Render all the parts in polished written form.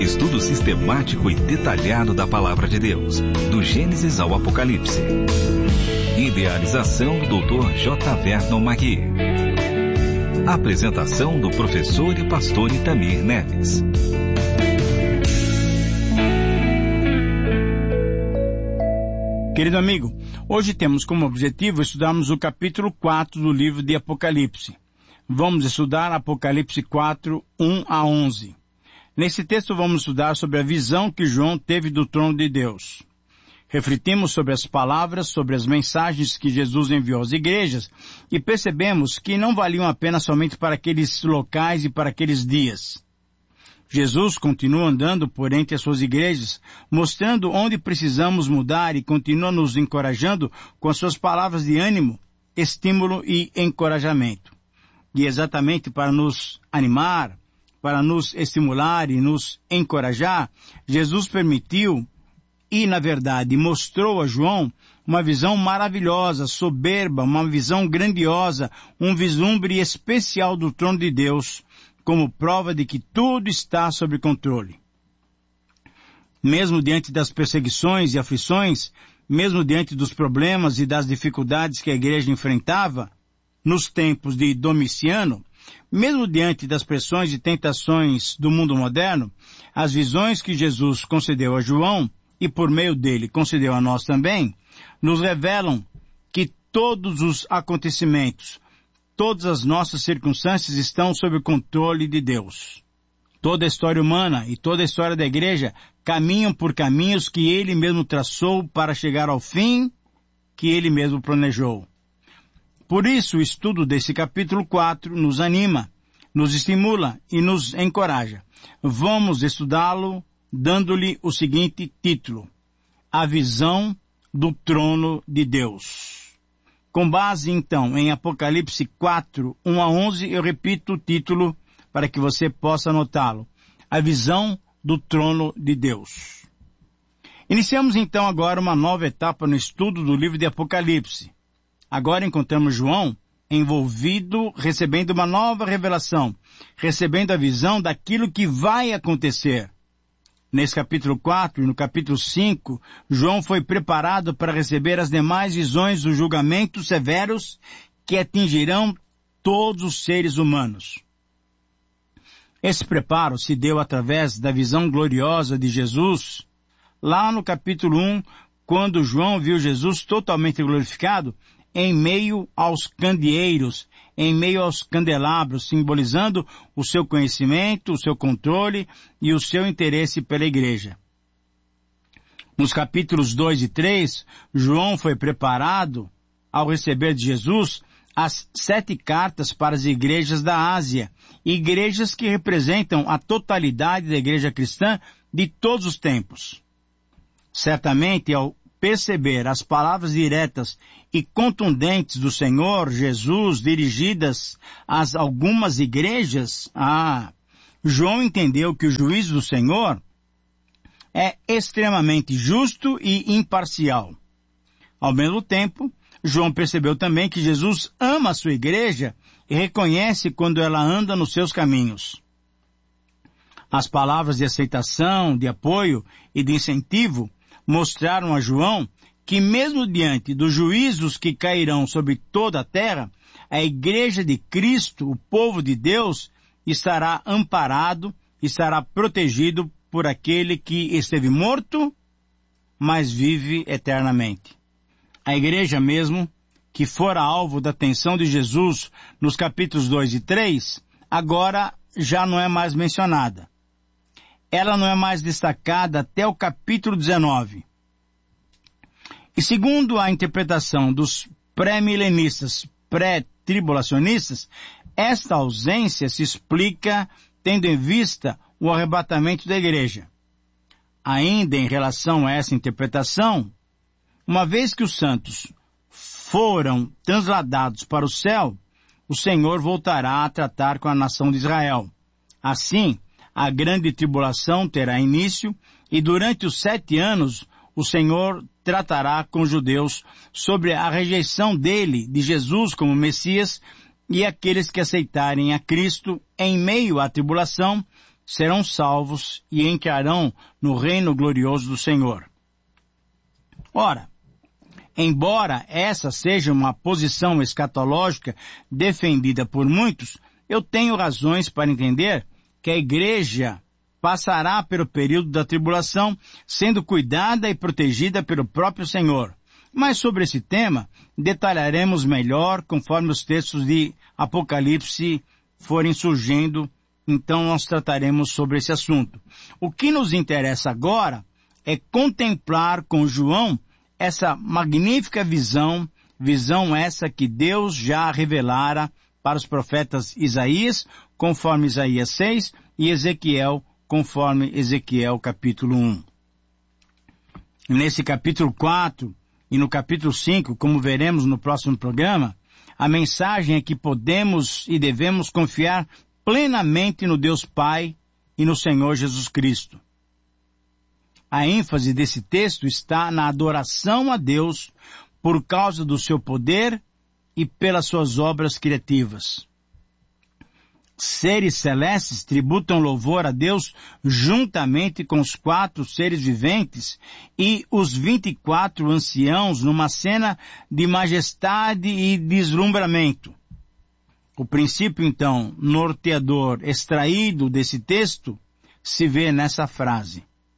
Estudo sistemático e detalhado da Palavra de Deus, do Gênesis ao Apocalipse. Idealização do Dr. J. Vernon Magui. Apresentação do professor e pastor Itamir Neves. Querido amigo, hoje temos como objetivo estudarmos o capítulo 4 do livro de Apocalipse. Vamos estudar Apocalipse 4, 1 a 11. Nesse texto vamos estudar sobre a visão que João teve do trono de Deus. Refletimos sobre as palavras, sobre as mensagens que Jesus enviou às igrejas e percebemos que não valiam a pena somente para aqueles locais e para aqueles dias. Jesus continua andando por entre as suas igrejas, mostrando onde precisamos mudar e continua nos encorajando com as suas palavras de ânimo, estímulo e encorajamento. E exatamente para nos animar, para nos estimular e nos encorajar, Jesus permitiu e, na verdade, mostrou a João uma visão maravilhosa, soberba, uma visão grandiosa, um vislumbre especial do trono de Deus, como prova de que tudo está sob controle. Mesmo diante das perseguições e aflições, mesmo diante dos problemas e das dificuldades que a igreja enfrentava, nos tempos de Domiciano, mesmo diante das pressões e tentações do mundo moderno, as visões que Jesus concedeu a João, e por meio dele concedeu a nós também, nos revelam que todos os acontecimentos, todas as nossas circunstâncias estão sob o controle de Deus. Toda a história humana e toda a história da igreja caminham por caminhos que Ele mesmo traçou para chegar ao fim que Ele mesmo planejou. Por isso, o estudo desse capítulo 4 nos anima, nos estimula e nos encoraja. Vamos estudá-lo dando-lhe o seguinte título: A visão do trono de Deus. Com base, então, em Apocalipse 4, 1 a 11, eu repito o título para que você possa anotá-lo. A visão do trono de Deus. Iniciamos, então, agora uma nova etapa no estudo do livro de Apocalipse. Agora encontramos João envolvido, recebendo uma nova revelação, recebendo a visão daquilo que vai acontecer. Nesse capítulo 4 e no capítulo 5, João foi preparado para receber as demais visões dos julgamentos severos que atingirão todos os seres humanos. Esse preparo se deu através da visão gloriosa de Jesus. Lá no capítulo 1, quando João viu Jesus totalmente glorificado, em meio aos candeeiros, em meio aos candelabros, simbolizando o seu conhecimento, o seu controle e o seu interesse pela igreja. Nos capítulos 2 e 3, João foi preparado, ao receber de Jesus, as 7 cartas para as igrejas da Ásia, igrejas que representam a totalidade da igreja cristã de todos os tempos. Certamente, ao perceber as palavras diretas e contundentes do Senhor Jesus dirigidas a algumas igrejas, João entendeu que o juízo do Senhor é extremamente justo e imparcial. Ao mesmo tempo, João percebeu também que Jesus ama a sua igreja e reconhece quando ela anda nos seus caminhos. As palavras de aceitação, de apoio e de incentivo mostraram a João que mesmo diante dos juízos que cairão sobre toda a terra, a igreja de Cristo, o povo de Deus, estará amparado, estará protegido por aquele que esteve morto, mas vive eternamente. A igreja mesmo, que fora alvo da atenção de Jesus nos capítulos 2 e 3, agora já não é mais mencionada. Ela não é mais destacada até o capítulo 19. E segundo a interpretação dos pré-milenistas, pré-tribulacionistas, esta ausência se explica tendo em vista o arrebatamento da igreja. Ainda em relação a essa interpretação, uma vez que os santos foram transladados para o céu, o Senhor voltará a tratar com a nação de Israel. Assim, a grande tribulação terá início e durante os 7 anos o Senhor tratará com os judeus sobre a rejeição dele, de Jesus como Messias, e aqueles que aceitarem a Cristo em meio à tribulação serão salvos e entrarão no reino glorioso do Senhor. Ora, embora essa seja uma posição escatológica defendida por muitos, eu tenho razões para entender que a igreja passará pelo período da tribulação, sendo cuidada e protegida pelo próprio Senhor. Mas sobre esse tema, detalharemos melhor conforme os textos de Apocalipse forem surgindo, então nós trataremos sobre esse assunto. O que nos interessa agora é contemplar com João essa magnífica visão essa que Deus já revelara para os profetas Isaías, conforme Isaías 6, e Ezequiel, conforme Ezequiel capítulo 1. Nesse capítulo 4 e no capítulo 5, como veremos no próximo programa, a mensagem é que podemos e devemos confiar plenamente no Deus Pai e no Senhor Jesus Cristo. A ênfase desse texto está na adoração a Deus por causa do seu poder e pelas suas obras criativas. Seres celestes tributam louvor a Deus juntamente com os 4 seres viventes e os 24 anciãos numa cena de majestade e deslumbramento. O princípio, então, norteador extraído desse texto se vê nessa frase.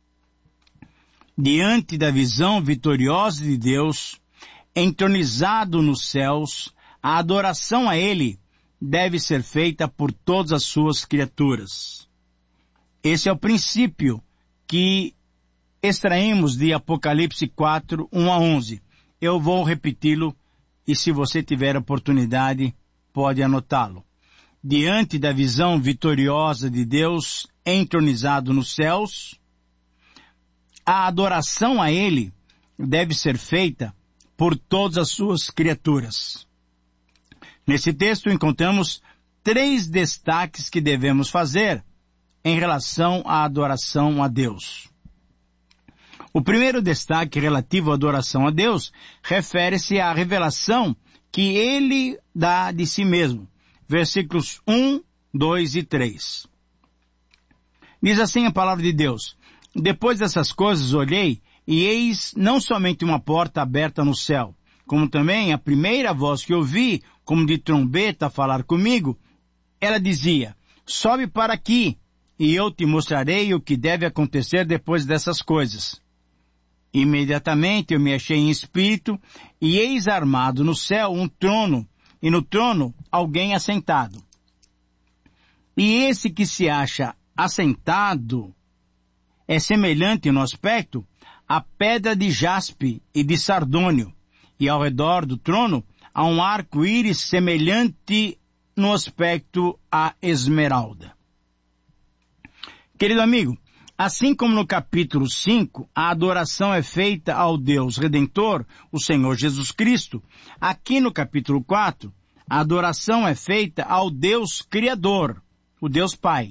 Diante da visão vitoriosa de Deus, entronizado nos céus, a adoração a Ele deve ser feita por todas as suas criaturas. Esse é o princípio que extraímos de Apocalipse 4, 1 a 11. Eu vou repeti-lo e se você tiver oportunidade, pode anotá-lo. Diante da visão vitoriosa de Deus entronizado nos céus, a adoração a Ele deve ser feita por todas as suas criaturas. Nesse texto encontramos 3 destaques que devemos fazer em relação à adoração a Deus. O primeiro destaque relativo à adoração a Deus refere-se à revelação que Ele dá de si mesmo. Versículos 1, 2 e 3. Diz assim a palavra de Deus: Depois dessas coisas olhei, e eis não somente uma porta aberta no céu, como também a primeira voz que ouvi, como de trombeta, falar comigo. Ela dizia: Sobe para aqui, e eu te mostrarei o que deve acontecer depois dessas coisas. Imediatamente eu me achei em espírito, e eis armado no céu um trono, e no trono alguém assentado. E esse que se acha assentado é semelhante no aspecto à pedra de jaspe e de sardônio, e ao redor do trono há um arco-íris semelhante no aspecto à esmeralda. Querido amigo, assim como no capítulo 5, a adoração é feita ao Deus Redentor, o Senhor Jesus Cristo, aqui no capítulo 4, a adoração é feita ao Deus Criador, o Deus Pai.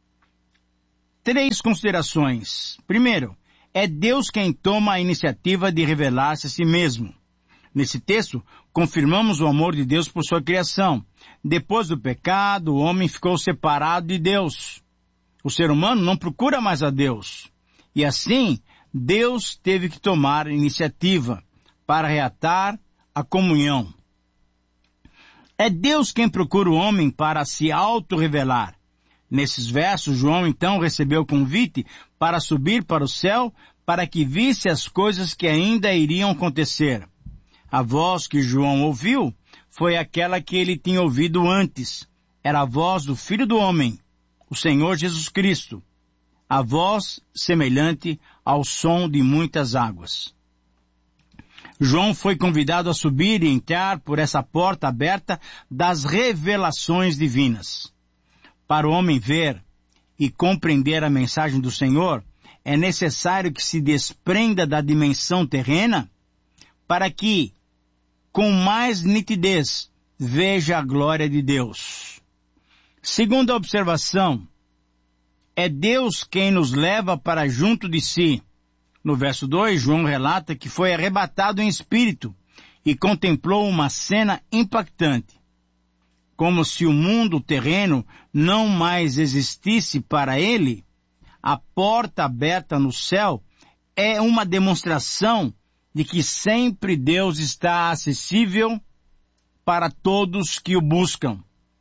3 considerações. Primeiro, é Deus quem toma a iniciativa de revelar-se a si mesmo. Nesse texto, confirmamos o amor de Deus por sua criação. Depois do pecado, o homem ficou separado de Deus. O ser humano não procura mais a Deus. E assim, Deus teve que tomar a iniciativa para reatar a comunhão. É Deus quem procura o homem para se auto-revelar. Nesses versos, João então recebeu o convite para subir para o céu para que visse as coisas que ainda iriam acontecer. A voz que João ouviu foi aquela que ele tinha ouvido antes. Era a voz do Filho do Homem, o Senhor Jesus Cristo. A voz semelhante ao som de muitas águas. João foi convidado a subir e entrar por essa porta aberta das revelações divinas. Para o homem ver e compreender a mensagem do Senhor, é necessário que se desprenda da dimensão terrena para que, com mais nitidez, veja a glória de Deus. Segunda observação, é Deus quem nos leva para junto de si. No verso 2, João relata que foi arrebatado em espírito e contemplou uma cena impactante. como se o mundo terreno não mais existisse para ele, a porta aberta no céu é uma demonstração de que sempre Deus está acessível para todos que o buscam.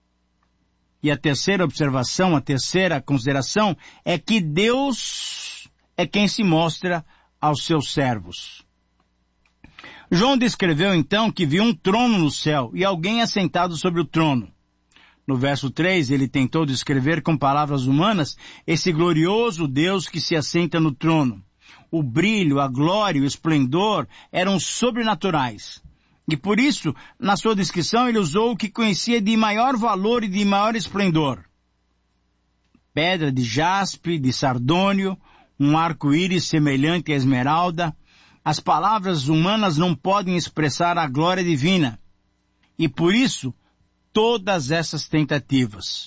E a terceira observação, a terceira consideração, é que Deus é quem se mostra aos seus servos. João descreveu então que viu um trono no céu e alguém assentado sobre o trono. No verso 3, ele tentou descrever com palavras humanas esse glorioso Deus que se assenta no trono. O brilho, a glória e o esplendor eram sobrenaturais. E por isso, na sua descrição, ele usou o que conhecia de maior valor e de maior esplendor. Pedra de jaspe, de sardônio, um arco-íris semelhante à esmeralda. As palavras humanas não podem expressar a glória divina. E por isso, todas essas tentativas.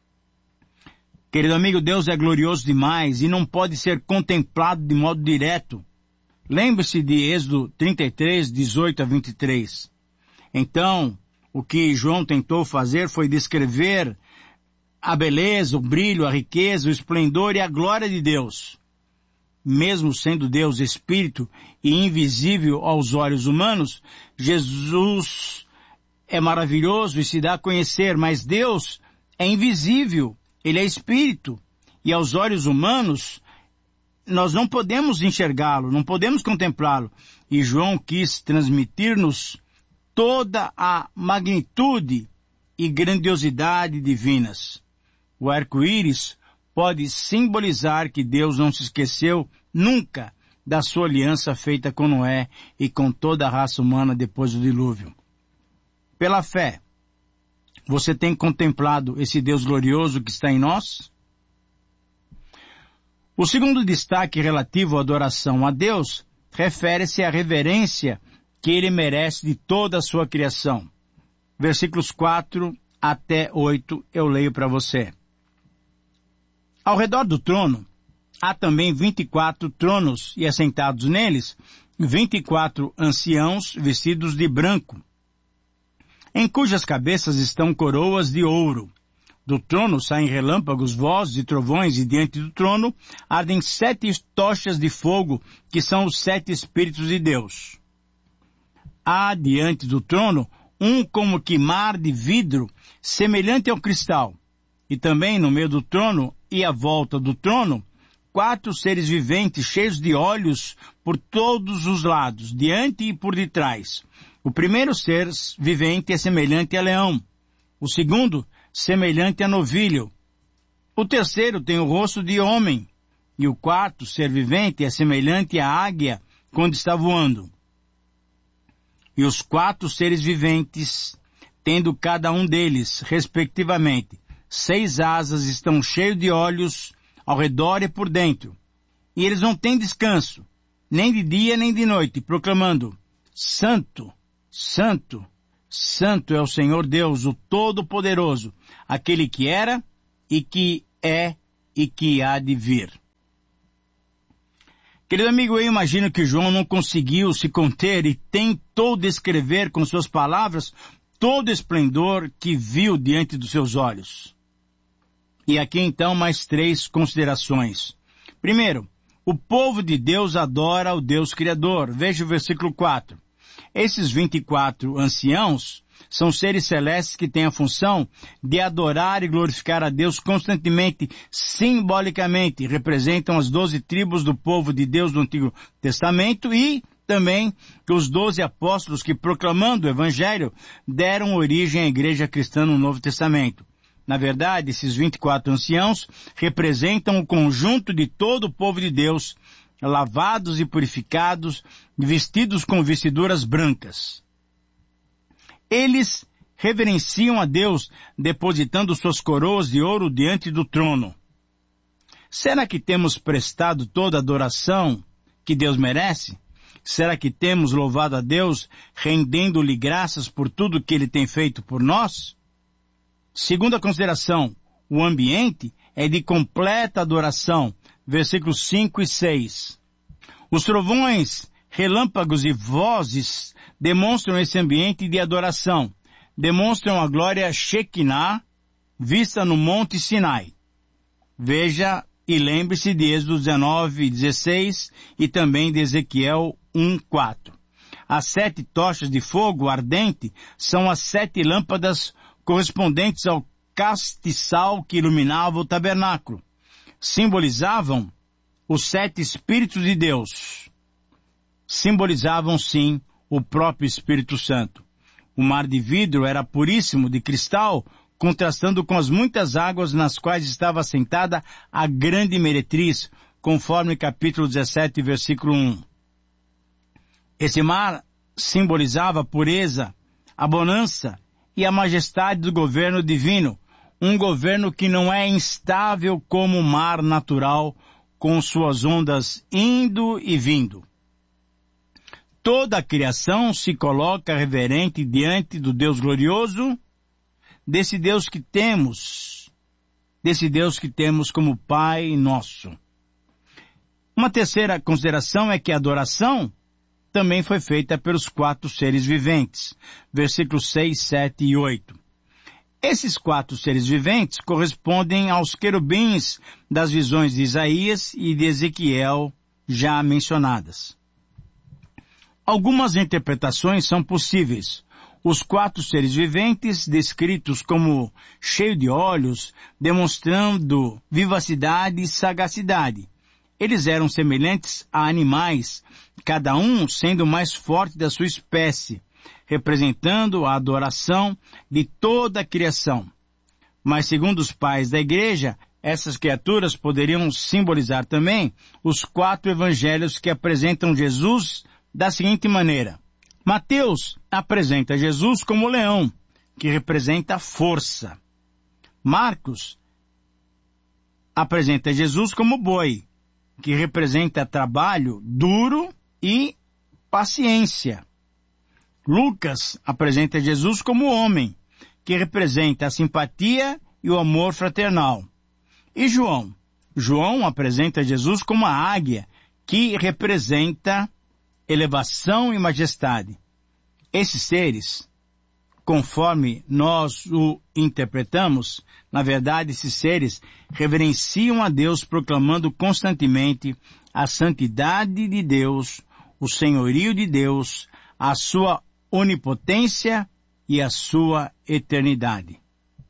Querido amigo, Deus é glorioso demais e não pode ser contemplado de modo direto. Lembre-se de Êxodo 33, 18 a 23. Então, o que João tentou fazer foi descrever a beleza, o brilho, a riqueza, o esplendor e a glória de Deus. Mesmo sendo Deus Espírito e invisível aos olhos humanos, Jesus é maravilhoso e se dá a conhecer, mas Deus é invisível, Ele é Espírito, e aos olhos humanos nós não podemos enxergá-lo, não podemos contemplá-lo. E João quis transmitir-nos toda a magnitude e grandiosidade divinas. O arco-íris pode simbolizar que Deus não se esqueceu nunca da sua aliança feita com Noé e com toda a raça humana depois do dilúvio. Pela fé, você tem contemplado esse Deus glorioso que está em nós? O segundo destaque relativo à adoração a Deus refere-se à reverência que Ele merece de toda a sua criação. Versículos 4 até 8 eu leio para você. Ao redor do trono, há também 24 tronos e assentados neles, 24 anciãos vestidos de branco, em cujas cabeças estão coroas de ouro. Do trono saem relâmpagos, vozes e trovões, e diante do trono ardem 7 tochas de fogo, que são os 7 Espíritos de Deus. Há diante do trono um como que mar de vidro, semelhante ao cristal. E também no meio do trono e à volta do trono, 4 seres viventes cheios de olhos por todos os lados, diante e por detrás. O primeiro ser vivente é semelhante a leão. O segundo, semelhante a novilho. O terceiro tem o rosto de homem. E o quarto ser vivente é semelhante à águia quando está voando. E os 4 seres viventes, tendo cada um deles, respectivamente, 6 asas, estão cheios de olhos ao redor e por dentro. E eles não têm descanso, nem de dia nem de noite, proclamando: Santo, Santo, Santo é o Senhor Deus, o Todo-Poderoso, aquele que era e que é e que há de vir. Querido amigo, eu imagino que João não conseguiu se conter e tentou descrever com suas palavras todo o esplendor que viu diante dos seus olhos. E aqui então mais 3 considerações. Primeiro, o povo de Deus adora o Deus Criador. Veja o versículo 4. Esses 24 anciãos são seres celestes que têm a função de adorar e glorificar a Deus constantemente, simbolicamente. Representam as 12 tribos do povo de Deus do Antigo Testamento e também os 12 apóstolos que, proclamando o Evangelho, deram origem à igreja cristã no Novo Testamento. Na verdade, esses 24 anciãos representam o conjunto de todo o povo de Deus, lavados e purificados, vestidos com vestiduras brancas. Eles reverenciam a Deus, depositando suas coroas de ouro diante do trono. Será que temos prestado toda a adoração que Deus merece? Será que temos louvado a Deus, rendendo-lhe graças por tudo que Ele tem feito por nós? Segunda consideração, o ambiente é de completa adoração. Versículos 5 e 6. Os trovões, relâmpagos e vozes demonstram esse ambiente de adoração. demonstram a glória Shekinah vista no Monte Sinai. Veja e lembre-se de Êxodo 19:16 e também de Ezequiel 1:4. As 7 tochas de fogo ardente são as 7 lâmpadas correspondentes ao castiçal que iluminava o tabernáculo. Simbolizavam os 7 Espíritos de Deus. Simbolizavam, sim, o próprio Espírito Santo. O mar de vidro era puríssimo, de cristal, contrastando com as muitas águas nas quais estava assentada a grande meretriz, conforme capítulo 17, versículo 1. Esse mar simbolizava a pureza, a bonança e a majestade do governo divino, um governo que não é instável como o mar natural, com suas ondas indo e vindo. Toda a criação se coloca reverente diante do Deus glorioso, desse Deus que temos como Pai nosso. Uma terceira consideração é que a adoração também foi feita pelos 4 seres viventes, versículos 6, 7 e 8. Esses 4 seres viventes correspondem aos querubins das visões de Isaías e de Ezequiel já mencionadas. Algumas interpretações são possíveis. Os 4 seres viventes, descritos como cheios de olhos, demonstrando vivacidade e sagacidade. Eles eram semelhantes a animais, cada um sendo o mais forte da sua espécie, representando a adoração de toda a criação. Mas, segundo os pais da igreja, essas criaturas poderiam simbolizar também os 4 evangelhos que apresentam Jesus da seguinte maneira. Mateus apresenta Jesus como leão, que representa força. Marcos apresenta Jesus como boi, que representa trabalho duro e paciência. Lucas apresenta Jesus como homem, que representa a simpatia e o amor fraternal. E João apresenta Jesus como a águia, que representa elevação e majestade. Esses seres, conforme nós o interpretamos, na verdade esses seres reverenciam a Deus, proclamando constantemente a santidade de Deus, o senhorio de Deus, a sua onipotência e a sua eternidade.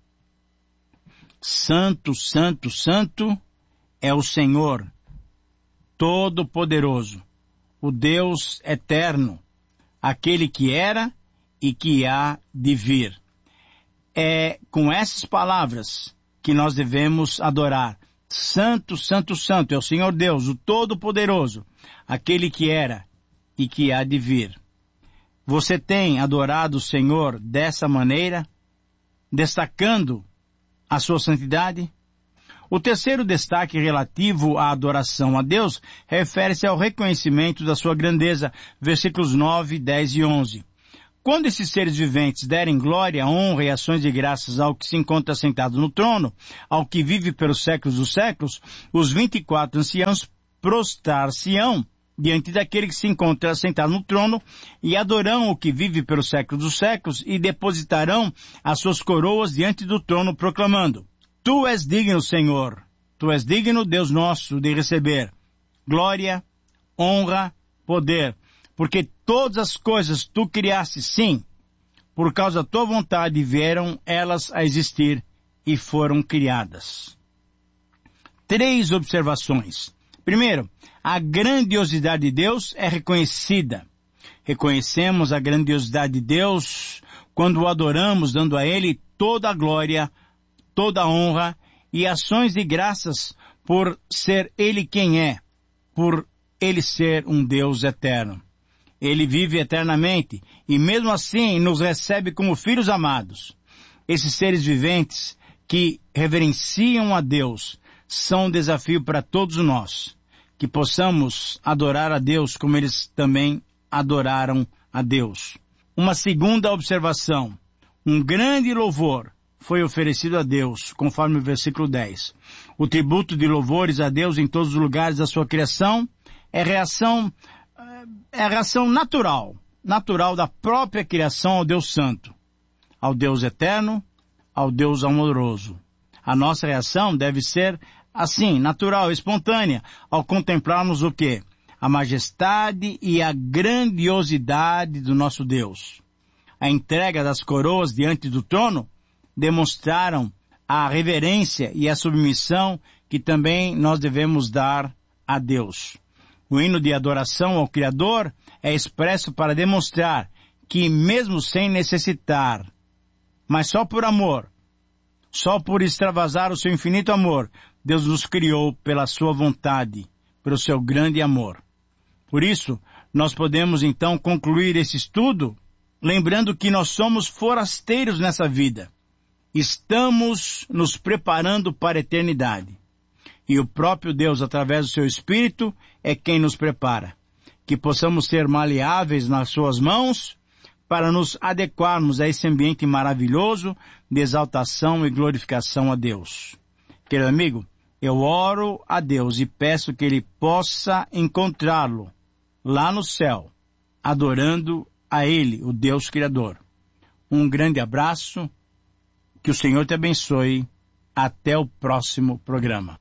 Santo, santo, santo é o Senhor Todo-Poderoso, o Deus eterno, aquele que era e que há de vir. É com essas palavras que nós devemos adorar. Santo, santo, santo é o Senhor Deus, o Todo-Poderoso, aquele que era e que há de vir. Você tem adorado o Senhor dessa maneira, destacando a sua santidade? O terceiro destaque relativo à adoração a Deus refere-se ao reconhecimento da sua grandeza, versículos 9, 10 e 11. Quando esses seres viventes derem glória, honra e ações de graças ao que se encontra sentado no trono, ao que vive pelos séculos dos séculos, os 24 anciãos prostrar-se-ão diante daquele que se encontra sentado no trono e adorarão o que vive pelos séculos dos séculos e depositarão as suas coroas diante do trono, proclamando: Tu és digno, Senhor, Tu és digno, Deus nosso, de receber glória, honra, poder, porque todas as coisas Tu criaste, sim, por causa da Tua vontade vieram elas a existir e foram criadas. 3 observações. Primeiro, a grandiosidade de Deus é reconhecida. Reconhecemos a grandiosidade de Deus quando o adoramos, dando a Ele toda a glória, toda a honra e ações de graças por ser Ele quem é, por Ele ser um Deus eterno. Ele vive eternamente e mesmo assim nos recebe como filhos amados. Esses seres viventes que reverenciam a Deus são um desafio para todos nós, que possamos adorar a Deus como eles também adoraram a Deus. Uma segunda observação: um grande louvor foi oferecido a Deus, conforme o versículo 10. O tributo de louvores a Deus em todos os lugares da sua criação é a reação natural da própria criação ao Deus Santo. ao Deus eterno, ao Deus amoroso. A nossa reação deve ser assim, natural, espontânea, ao contemplarmos o quê? A majestade e a grandiosidade do nosso Deus. A entrega das coroas diante do trono demonstraram a reverência e a submissão que também nós devemos dar a Deus. O hino de adoração ao Criador é expresso para demonstrar que mesmo sem necessitar, mas só por amor, só por extravasar o seu infinito amor, Deus nos criou pela sua vontade, pelo seu grande amor. Por isso, nós podemos então concluir esse estudo lembrando que nós somos forasteiros nessa vida. Estamos nos preparando para a eternidade. E o próprio Deus, através do seu Espírito, é quem nos prepara. Que possamos ser maleáveis nas suas mãos para nos adequarmos a esse ambiente maravilhoso de exaltação e glorificação a Deus. Querido amigo, eu oro a Deus e peço que Ele possa encontrá-lo lá no céu, adorando a Ele, o Deus Criador. Um grande abraço, que o Senhor te abençoe. Até o próximo programa.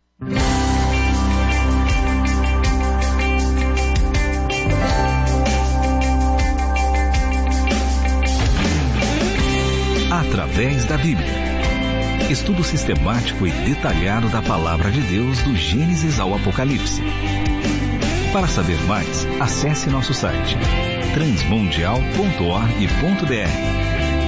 Através da Bíblia. Estudo sistemático e detalhado da Palavra de Deus do Gênesis ao Apocalipse. Para saber mais, acesse nosso site transmundial.org.br.